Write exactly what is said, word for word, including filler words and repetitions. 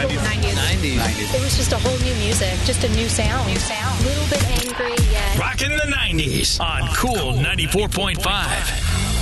nineties. nineties. nineties. It was just a whole new music, just a new sound. New sound. A little bit angry, yet. Rockin' the nineties on Cool ninety-four point five.